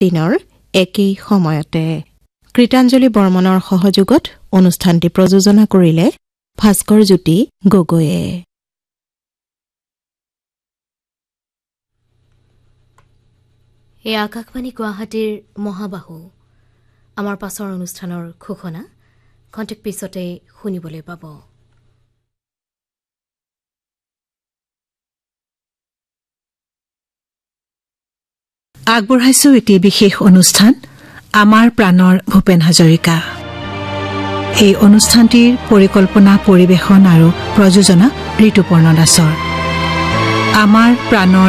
দিনৰ একেই সময়তে কৃতাঞ্জলি বৰ্মনৰ সহযোগত অনুষ্ঠানটি প্ৰযোজনা কৰিলে ভাস্কৰ জ্যোতি গগৈয়ে। এই আকাশবাণী গুৱাহাটীৰ মহাবাহু আমাৰ পাছৰ অনুষ্ঠানৰ ঘোষণা খন্তেক পিছতে শুনিবলৈ পাব। আগবঢ়াইছো এটি বিশেষ অনুষ্ঠান আমাৰ প্ৰাণৰ ভূপেন হাজৰিকা। এই অনুষ্ঠানটিৰ পৰিকল্পনা পৰিৱেশন আৰু প্ৰযোজনা ঋতুপৰ্ণ দাসৰ। আমাৰ প্ৰাণৰ